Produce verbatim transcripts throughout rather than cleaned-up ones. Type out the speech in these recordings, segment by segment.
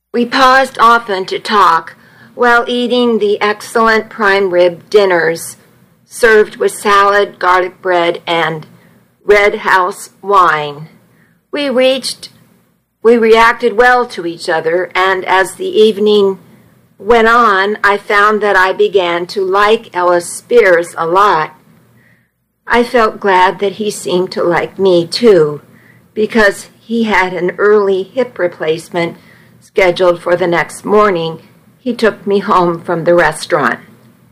We paused often to talk while eating the excellent prime rib dinners served with salad, garlic bread, and Red House wine. We reached, we reacted well to each other, and as the evening went on, I found that I began to like Ellis Spears a lot. I felt glad that he seemed to like me too, because he had an early hip replacement scheduled for the next morning. He took me home from the restaurant.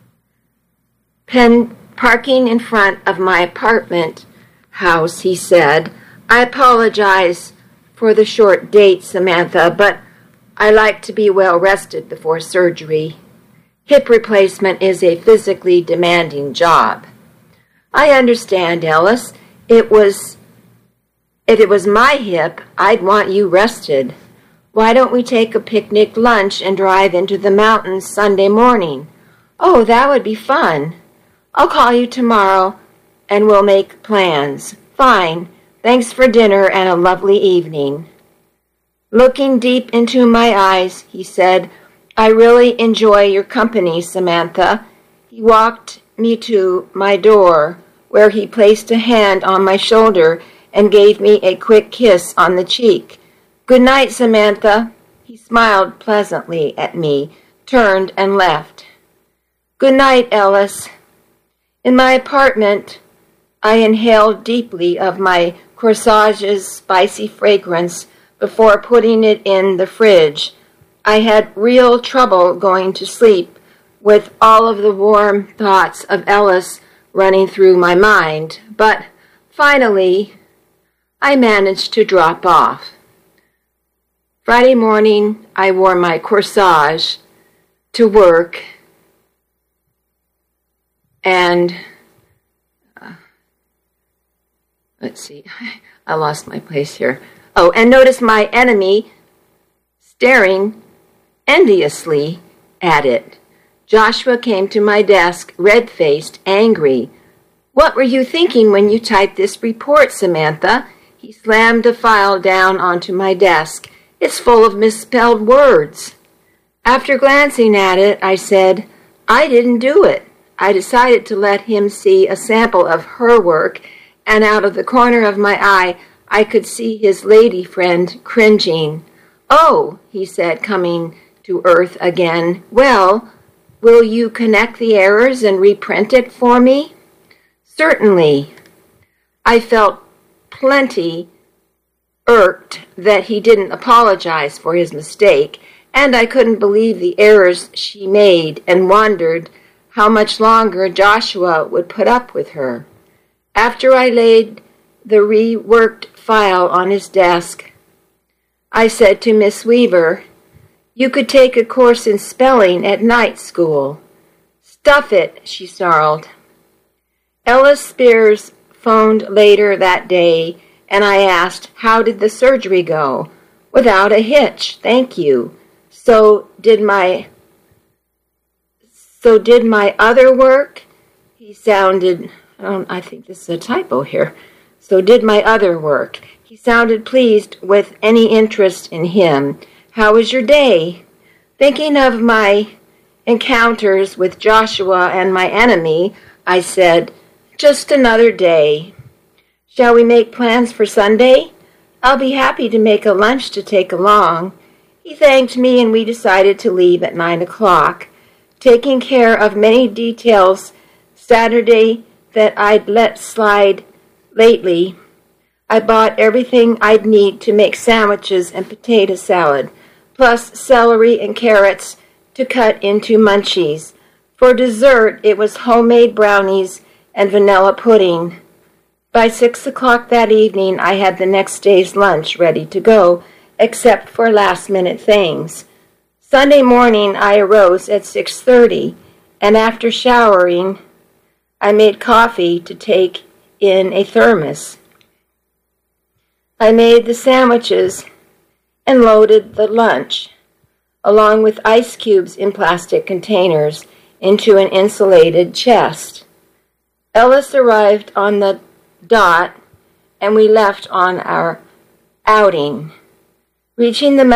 Pen, parking in front of my apartment house, he said, "I apologize for the short date, Samantha, but I like to be well rested before surgery. Hip replacement is a physically demanding job." "I understand, Ellis. It was, if it was my hip, I'd want you rested. Why don't we take a picnic lunch and drive into the mountains Sunday morning?" "Oh, that would be fun. I'll call you tomorrow and we'll make plans." "Fine. Thanks for dinner and a lovely evening." Looking deep into my eyes, he said, "I really enjoy your company, Samantha." He walked me to my door, where he placed a hand on my shoulder and gave me a quick kiss on the cheek. "Good night, Samantha." He smiled pleasantly at me, turned, and left. "Good night, Ellis." In my apartment, I inhaled deeply of my corsage's spicy fragrance before putting it in the fridge. I had real trouble going to sleep with all of the warm thoughts of Ellis running through my mind, but finally I managed to drop off. Friday morning, I wore my corsage to work, and uh, let's see, I lost my place here. Oh, and noticed my enemy staring enviously at it. Joshua came to my desk, red-faced, angry. "What were you thinking when you typed this report, Samantha?" He slammed a file down onto my desk. "It's full of misspelled words." After glancing at it, I said, "I didn't do it." I decided to let him see a sample of her work, and out of the corner of my eye, I could see his lady friend cringing. "Oh," he said, coming to earth again. "Well, will you connect the errors and reprint it for me?" "Certainly." I felt plenty irked that he didn't apologize for his mistake, and I couldn't believe the errors she made and wondered how much longer Joshua would put up with her. After I laid the reworked file on his desk, I said to Miss Weaver, "You could take a course in spelling at night school." "Stuff it," she snarled. Ellis Spears phoned later that day, and I asked, "How did the surgery go?" "Without a hitch, thank you." So did my So did my other work? He sounded, um, I think this is a typo here. So did my other work. He sounded pleased with any interest in him. "How was your day?" Thinking of my encounters with Joshua and my enemy, I said, "Just another day." "Shall we make plans for Sunday?" "I'll be happy to make a lunch to take along." He thanked me, and we decided to leave at nine o'clock. Taking care of many details Saturday that I'd let slide lately, I bought everything I'd need to make sandwiches and potato salad, plus celery and carrots to cut into munchies. For dessert, it was homemade brownies and vanilla pudding. By six o'clock that evening, I had the next day's lunch ready to go, except for last-minute things. Sunday morning, I arose at six thirty, and after showering, I made coffee to take in a thermos. I made the sandwiches and loaded the lunch, along with ice cubes in plastic containers, into an insulated chest. Ellis arrived on the dot, and we left on our outing. Reaching the